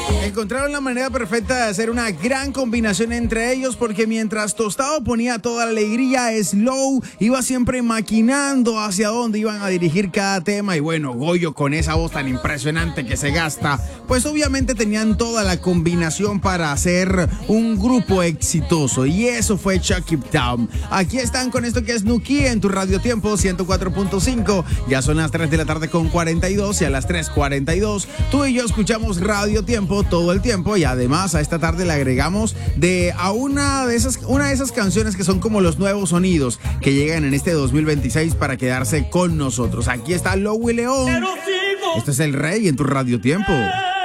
Encontraron la manera perfecta de hacer una gran combinación entre ellos, porque mientras Tostado ponía toda la alegría, Slow iba siempre maquinando hacia dónde iban a dirigir cada tema. Y bueno, Goyo, con esa voz tan impresionante que se gasta, pues obviamente tenían toda la combinación para hacer un grupo exitoso, y eso fue Chuck It Down. Aquí están con esto que es Nuki en tu Radio Tiempo 104.5. Ya son las 3 de la tarde con 42, y a las 3:42 tú y yo escuchamos Radio Tiempo todo el tiempo, y además a esta tarde le agregamos una de esas canciones que son como los nuevos sonidos que llegan en este 2026 para quedarse con nosotros. Aquí está Lowy León. Este es El Rey en tu Radio Tiempo.